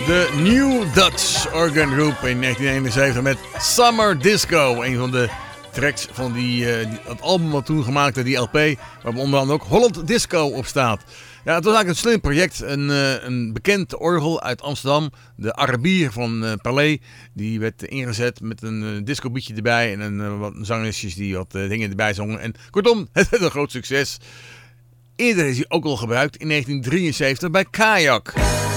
De New Dutch Organ Group in 1971 met Summer Disco. Een van de tracks van het album wat toen gemaakt werd, die LP, waar onder andere ook Holland Disco op staat. Ja, het was eigenlijk een slim project. Een bekend orgel uit Amsterdam, de Arabier van Palais, die werd ingezet met een discobeatje erbij en wat zangeresjes die wat dingen erbij zongen. En kortom, het werd een groot succes. Eerder is hij ook al gebruikt in 1973 bij Kayak.